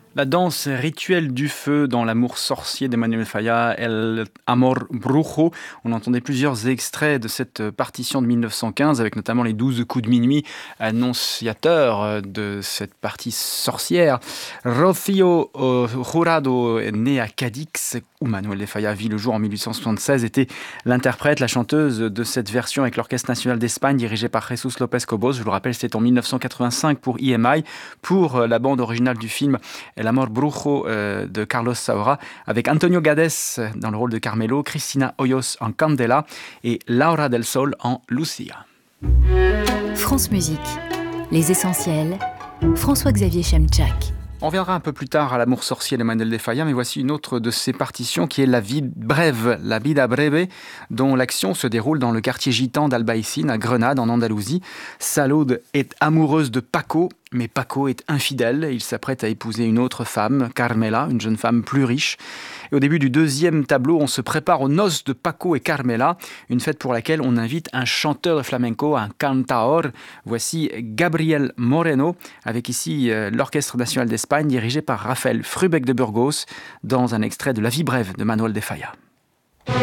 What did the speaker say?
La danse rituelle du feu dans l'amour sorcier d'Emmanuel Falla, El Amor Brujo. On entendait plusieurs extraits de cette partition de 1915, avec notamment les 12 coups de minuit, annonciateurs de cette partie sorcière. Rocío Jurado, né à Cadix, où Manuel de Falla vit le jour en 1876, était l'interprète, la chanteuse de cette version avec l'Orchestre National d'Espagne, dirigé par Jesús López Cobos. Je vous le rappelle, c'était en 1985 pour EMI, pour la bande originale du film El Amor Brujo de Carlos Saura, avec Antonio Gades dans le rôle de Carmelo, Cristina Hoyos en Candela et Laura del Sol en Lucia. France Musique, les essentiels, François-Xavier Chemchak. On reviendra un peu plus tard à l'amour sorcier d'Emmanuel de Falla, mais voici une autre de ses partitions qui est La vie brève, La vida breve, dont l'action se déroule dans le quartier gitan d'Albaicín, à Grenade, en Andalousie. Salud est amoureuse de Paco, mais Paco est infidèle. Il s'apprête à épouser une autre femme, Carmela, une jeune femme plus riche. Et au début du deuxième tableau, on se prépare aux noces de Paco et Carmela, une fête pour laquelle on invite un chanteur de flamenco, un cantaor. Voici Gabriel Moreno, avec ici l'Orchestre National d'Espagne, dirigé par Rafael Frubeck de Burgos, dans un extrait de La vie brève de Manuel de Falla.